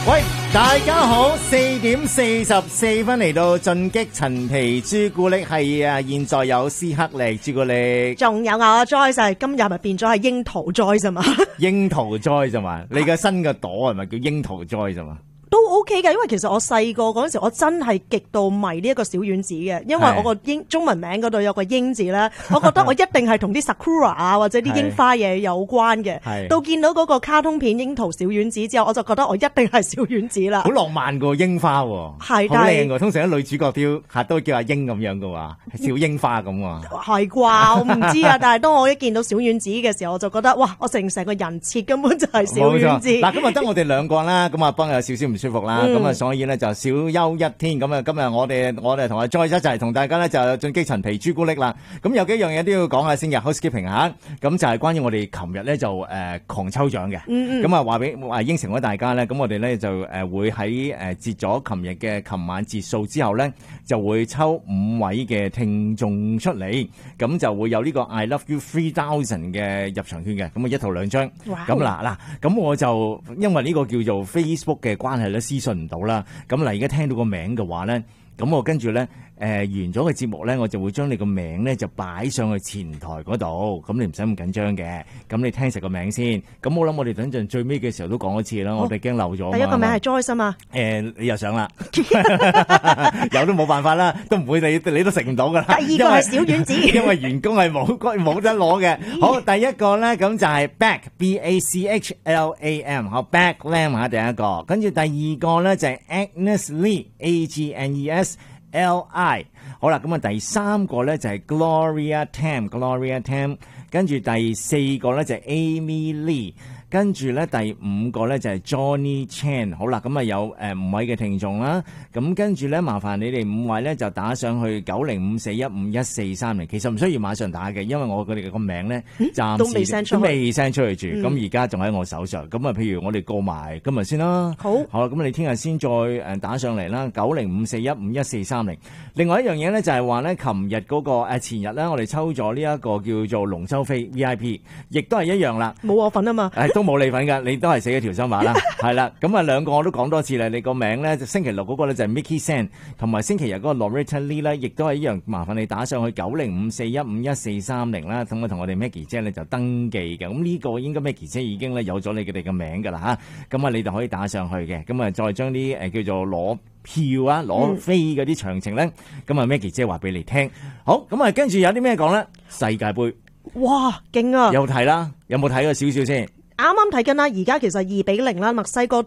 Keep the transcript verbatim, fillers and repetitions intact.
喂，大家好，四點四十四分嚟到進擊陳皮朱古力，係啊，現在有斯克力朱古力， 仲有我 Joyce， 今日咪變咗係櫻桃 Joyce 嘛？ 櫻桃 Joyce 咋嘛？你嘅新嘅朵係咪叫櫻桃 Joyce 咋嘛？ 都 OK 嘅，因為其實我細個嗰陣時，我真係極度迷呢一個小丸子嘅，因為我個英中文名嗰度有個英字咧，我覺得我一定係同啲 Sakura 啊或者啲櫻花嘢有關嘅。到見到嗰個卡通片櫻桃小丸子之後，我就覺得我一定係小丸子啦。 好浪漫個櫻花喎，係好靚㗎。通常啲女主角都嚇都叫阿櫻咁樣㗎喎，小櫻花咁喎。係啩？我唔知啊，但係當我一見到小丸子嘅時候，我就覺得哇！我成成個人設根本就係小丸子。 嗱，今日得我哋兩個啦，咁啊幫有少少唔舒服啦，咁啊、嗯、所以咧就小休一天，咁啊今日我哋我哋同阿 Joyce 一齊同大家咧就進擊陳皮朱古力啦。咁有幾樣嘢都要講下先嘅 housekeeping 嚇，咁就係關於我哋琴日咧就誒、呃、狂抽獎嘅，咁啊話俾話應承咗大家咧，咁我哋咧就誒會喺誒截咗琴日嘅琴晚截數之後咧，就會抽五位嘅聽眾出嚟，咁就會有呢個 I Love You Three Thousand 嘅入場券嘅，咁啊一套兩張。咁嗱嗱，咁我就因為呢個叫做 Facebook 嘅關係咧，私信唔到啦。咁嗱，而家聽到個名嘅話咧，咁我跟住咧，誒、呃、完咗個節目咧，我就會將你個名咧就擺上去前台嗰度。咁你唔使咁緊張嘅。咁你聽實個名先。咁我諗我哋等陣最尾嘅時候都講一次啦。我哋驚漏咗。第一個名係 Joyce 啊嘛。 誒、呃，你又想啦？有都冇辦法啦，都唔會你你都食唔到噶啦。 第二個係小丸子， 因為員工係冇冇得攞嘅。好，第一個咧咁就係 Back B A C H L A M， 好 Back Lam 吓第一個，跟住第二個咧就係 Agnes Lee A G N E S L I， 好啦，咁啊第三個咧就係 Gloria Tam Gloria Tam， 跟住第四個咧就係 Amy Lee。跟住咧，第五個咧就係 Johnny Chan。好啦，咁啊有誒五位嘅聽眾啦。咁跟住咧，麻煩你哋五位咧就打上去九零五四一五一四三零。其實唔需要馬上打嘅，因為我佢哋個名咧暫時都未 send 出，都未 send 出去住。咁而家仲喺我手上。咁啊，譬如我哋過埋今日先啦。好，好啦，咁你聽日先再誒打上嚟啦。九零五四一五一四三零。另外一樣嘢咧就係話咧，琴日嗰個誒前日咧，我哋抽咗呢一個叫做龍舟飛 V I P， 亦都係一樣啦。 冇我份啊嘛。 都冇你份噶，你都係死咗條心話啦，係啦，咁啊兩個我都講多次啦，你個名咧，星期六嗰個咧就係 Mickey San， 同埋星期日嗰個 Loretta Lee 咧，亦都係一樣，麻煩你打上去九零五四一五一四三零啦，咁我同我哋 Maggie 姐咧就登記嘅，咁呢個應該 Maggie 姐已經咧有咗你哋嘅名噶啦吓，咁啊你就可以打上去嘅，咁啊再將啲誒叫做攞票啊攞飛嗰啲詳情咧，咁啊 Maggie 姐話俾你聽，好，咁啊跟住有啲咩講咧？世界盃， 哇，勁啊！ 有睇啦，有冇睇過少少先？ 啱啱睇緊啦，而家其實二比零啦，墨西哥